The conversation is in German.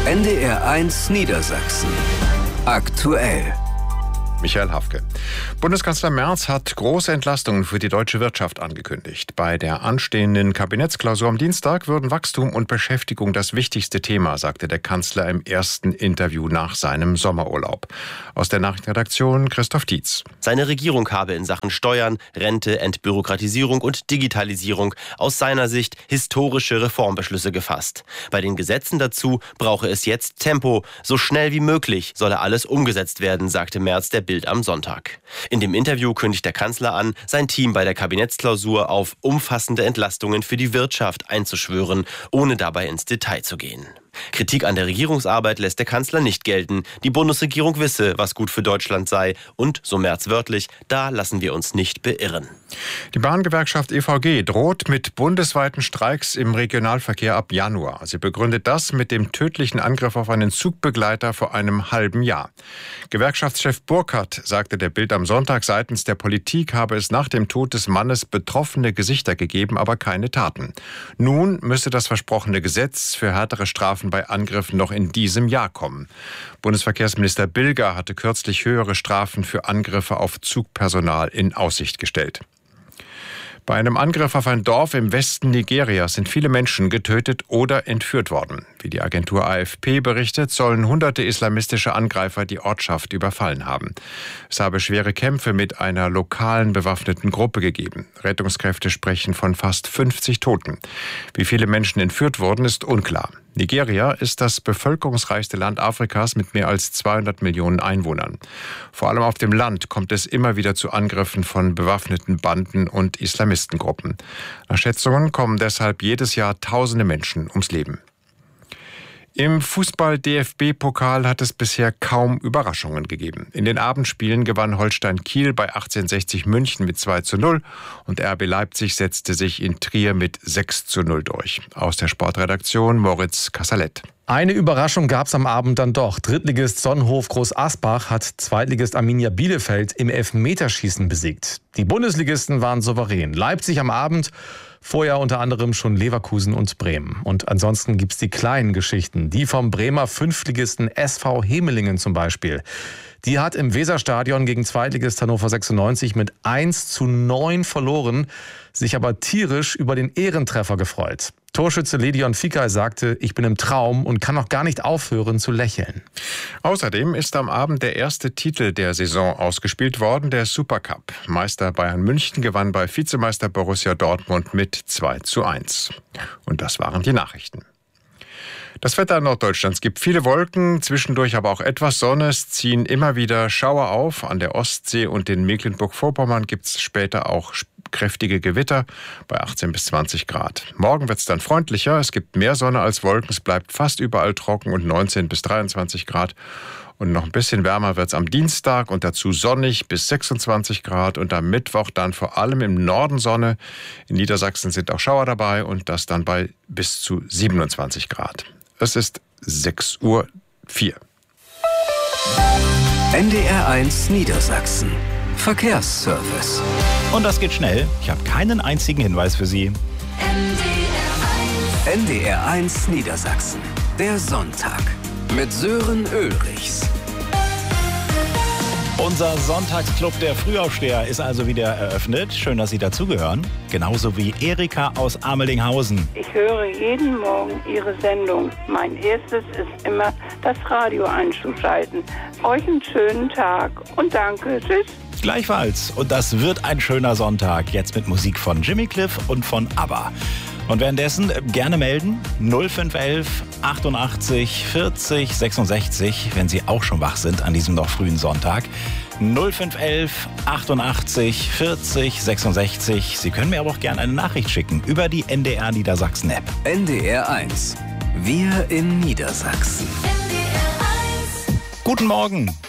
NDR1 Niedersachsen. Aktuell. Michael Hafke. Bundeskanzler Merz hat große Entlastungen für die deutsche Wirtschaft angekündigt. Bei der anstehenden Kabinettsklausur am Dienstag würden Wachstum und Beschäftigung das wichtigste Thema, sagte der Kanzler im ersten Interview nach seinem Sommerurlaub. Aus der Nachrichtenredaktion Christoph Dietz. Seine Regierung habe in Sachen Steuern, Rente, Entbürokratisierung und Digitalisierung aus seiner Sicht historische Reformbeschlüsse gefasst. Bei den Gesetzen dazu brauche es jetzt Tempo. So schnell wie möglich solle alles umgesetzt werden, sagte Merz der Bild am Sonntag. In dem Interview kündigt der Kanzler an, sein Team bei der Kabinettsklausur auf umfassende Entlastungen für die Wirtschaft einzuschwören, ohne dabei ins Detail zu gehen. Kritik an der Regierungsarbeit lässt der Kanzler nicht gelten. Die Bundesregierung wisse, was gut für Deutschland sei. Und, so Merz wörtlich, da lassen wir uns nicht beirren. Die Bahngewerkschaft EVG droht mit bundesweiten Streiks im Regionalverkehr ab Januar. Sie begründet das mit dem tödlichen Angriff auf einen Zugbegleiter vor einem halben Jahr. Gewerkschaftschef Burkhardt sagte der Bild am Sonntag, seitens der Politik habe es nach dem Tod des Mannes betroffene Gesichter gegeben, aber keine Taten. Nun müsse das versprochene Gesetz für härtere Strafen bei Angriffen noch in diesem Jahr kommen. Bundesverkehrsminister Bilger hatte kürzlich höhere Strafen für Angriffe auf Zugpersonal in Aussicht gestellt. Bei einem Angriff auf ein Dorf im Westen Nigerias sind viele Menschen getötet oder entführt worden. Wie die Agentur AFP berichtet, sollen hunderte islamistische Angreifer die Ortschaft überfallen haben. Es habe schwere Kämpfe mit einer lokalen bewaffneten Gruppe gegeben. Rettungskräfte sprechen von fast 50 Toten. Wie viele Menschen entführt wurden, ist unklar. Nigeria ist das bevölkerungsreichste Land Afrikas mit mehr als 200 Millionen Einwohnern. Vor allem auf dem Land kommt es immer wieder zu Angriffen von bewaffneten Banden und Islamistengruppen. Nach Schätzungen kommen deshalb jedes Jahr tausende Menschen ums Leben. Im Fußball-DFB-Pokal hat es bisher kaum Überraschungen gegeben. In den Abendspielen gewann Holstein Kiel bei 1860 München mit 2:0 und RB Leipzig setzte sich in Trier mit 6:0 durch. Aus der Sportredaktion Moritz Kassalet. Eine Überraschung gab es am Abend dann doch. Drittligist Sonnenhof Groß Asbach hat Zweitligist Arminia Bielefeld im Elfmeterschießen besiegt. Die Bundesligisten waren souverän. Leipzig am Abend, vorher unter anderem schon Leverkusen und Bremen. Und ansonsten gibt's die kleinen Geschichten. Die vom Bremer Fünftligisten SV Hemelingen zum Beispiel. Die hat im Weserstadion gegen Zweitligist Hannover 96 mit 1:9 verloren, sich aber tierisch über den Ehrentreffer gefreut. Torschütze Ledion Fikay sagte, ich bin im Traum und kann noch gar nicht aufhören zu lächeln. Außerdem ist am Abend der erste Titel der Saison ausgespielt worden, der Supercup. Meister Bayern München gewann bei Vizemeister Borussia Dortmund mit 2:1. Und das waren die Nachrichten. Das Wetter in Norddeutschlands gibt viele Wolken, zwischendurch aber auch etwas Sonne. Es ziehen immer wieder Schauer auf. An der Ostsee und in Mecklenburg-Vorpommern gibt es später auch kräftige Gewitter bei 18 bis 20 Grad. Morgen wird es dann freundlicher. Es gibt mehr Sonne als Wolken. Es bleibt fast überall trocken und 19 bis 23 Grad. Und noch ein bisschen wärmer wird es am Dienstag und dazu sonnig bis 26 Grad. Und am Mittwoch dann vor allem im Norden Sonne. In Niedersachsen sind auch Schauer dabei und das dann bei bis zu 27 Grad. Es ist 6:04 Uhr. NDR1 Niedersachsen. Verkehrsservice. Und das geht schnell. Ich habe keinen einzigen Hinweis für Sie. NDR1 Niedersachsen. Der Sonntag. Mit Sören Ulrichs. Unser Sonntagsclub der Frühaufsteher ist also wieder eröffnet. Schön, dass Sie dazugehören. Genauso wie Erika aus Amelinghausen. Ich höre jeden Morgen Ihre Sendung. Mein erstes ist immer, das Radio einzuschalten. Euch einen schönen Tag und danke. Tschüss. Gleichfalls. Und das wird ein schöner Sonntag. Jetzt mit Musik von Jimmy Cliff und von ABBA. Und währenddessen gerne melden 0511 88 40 66, wenn Sie auch schon wach sind an diesem noch frühen Sonntag. 0511 88 40 66. Sie können mir aber auch gerne eine Nachricht schicken über die NDR Niedersachsen App. NDR1. Wir in Niedersachsen. Guten Morgen.